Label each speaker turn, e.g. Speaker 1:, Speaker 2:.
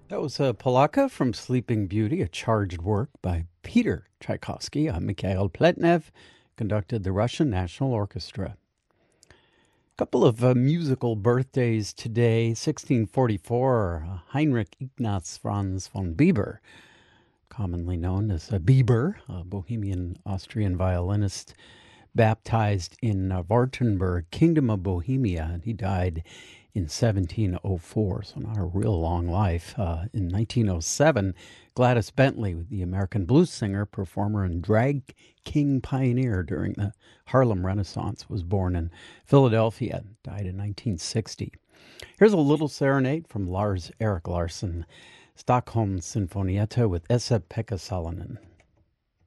Speaker 1: That was Polaka from Sleeping Beauty, a charged work by Peter Tchaikovsky. Mikhail Pletnev conducted the Russian National Orchestra. A couple of musical birthdays today. 1644, Heinrich Ignaz Franz von Bieber, commonly known as Bieber, a Bohemian Austrian violinist, baptized in Wartenberg, Kingdom of Bohemia, and he died in 1704, so not a real long life. In 1907, Gladys Bentley, the American blues singer, performer, and drag king pioneer during the Harlem Renaissance, was born in Philadelphia, died in 1960. Here's a little serenade from Lars Erik Larsson, Stockholm Sinfonietta with Esa-Pekka Salonen.